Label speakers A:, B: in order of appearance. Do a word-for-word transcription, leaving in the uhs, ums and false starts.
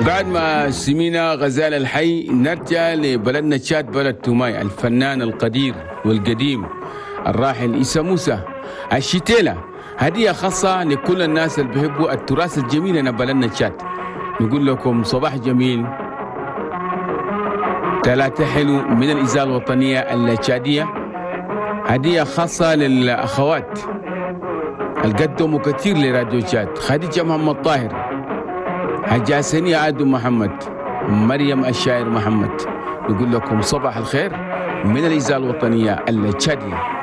A: بعد ما سمينا غزال الحي نرجع لبلدنا تشاد، بلد توماي، الفنان القدير والقديم الراحل عيسى موسى. الشتيلة هدية خاصة لكل الناس اللي بيحبوا التراث الجميل هنا بلدنا تشاد. نقول لكم صباح جميل، ثلاثة حلو من الإذاعة الوطنية التشادية. هدية خاصة للأخوات القدموا كثير لراديو تشاد: خديجة محمد طاهر، حاجة سنية عادو محمد، مريم الشاعر محمد. نقول لكم صباح الخير من الإذاعة الوطنية التشادية.